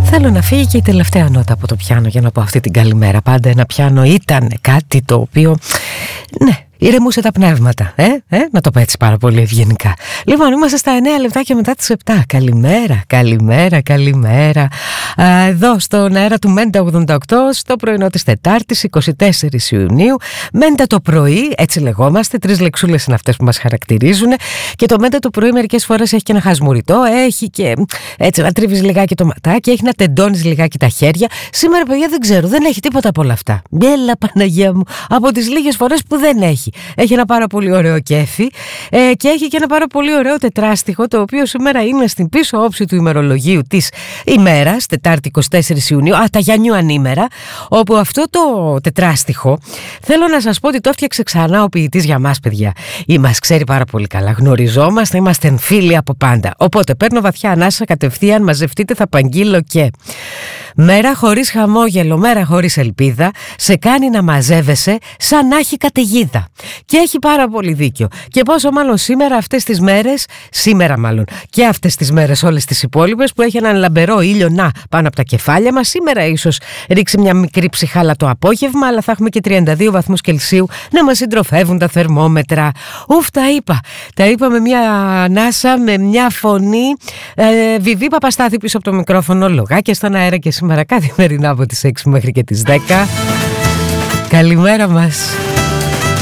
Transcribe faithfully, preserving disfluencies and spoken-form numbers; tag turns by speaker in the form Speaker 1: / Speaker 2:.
Speaker 1: Θέλω να φύγει και η τελευταία νότα από το πιάνο για να πω αυτή την καλημέρα. Πάντα ένα πιάνο ήταν κάτι το οποίο, ναι, ηρεμούσε τα πνεύματα, ε, ε, να το πω έτσι πάρα πολύ ευγενικά. Λοιπόν, είμαστε στα εννέα λεπτάκια μετά τις επτά. Καλημέρα, καλημέρα, καλημέρα. Α, εδώ στον αέρα του Μέντα ογδόντα οκτώ, στο πρωινό της Τετάρτης, εικοστή τέταρτη Ιουνίου. Μέντα το πρωί, έτσι λεγόμαστε. Τρεις λεξούλες είναι αυτές που μας χαρακτηρίζουν. Και το Μέντα το πρωί μερικές φορές έχει και ένα χασμουριτό, έχει και έτσι να τρίβεις λιγάκι το ματάκι, έχει να τεντώνεις λιγάκι τα χέρια. Σήμερα, παιδιά, δεν ξέρω, δεν έχει τίποτα από όλα αυτά. Μπέλα Παναγία μου, από τις λίγες φορές που δεν έχει. Έχει ένα πάρα πολύ ωραίο κέφι ε, και έχει και ένα πάρα πολύ ωραίο τετράστιχο, το οποίο σήμερα είναι στην πίσω όψη του ημερολογίου της ημέρας, Τετάρτη εικοστή τέταρτη Ιουνίου, α, τα Γιάννιου ανήμερα, όπου αυτό το τετράστιχο θέλω να σας πω ότι το έφτιαξε ξανά ο ποιητής για μας, παιδιά. Ή μας ξέρει πάρα πολύ καλά, γνωριζόμαστε, είμαστε φίλοι από πάντα. Οπότε παίρνω βαθιά ανάσα κατευθείαν, μαζευτείτε, θα παγγείλω και μέρα χωρίς χαμόγελο, μέρα χωρίς ελπίδα, σε κάνει να μαζεύεσαι σαν να έχει καταιγίδα. Και έχει πάρα πολύ δίκιο. Και πόσο μάλλον σήμερα αυτές τις μέρες, σήμερα μάλλον και αυτές τις μέρες όλες τις υπόλοιπες που έχει έναν λαμπερό ήλιο να πάνω από τα κεφάλια μας. Σήμερα ίσως ρίξει μια μικρή ψυχάλα το απόγευμα, αλλά θα έχουμε και τριάντα δύο βαθμούς Κελσίου να μας συντροφεύουν τα θερμόμετρα. Ουφ, τα είπα. Τα είπα με μια ανάσα, με μια φωνή. Ε, Βιβί Παπαστάθη πίσω από το μικρόφωνο, λογάκια στον αέρα και σήμερα καθημερινά από τις έξι μέχρι και τις δέκα. Καλημέρα μας.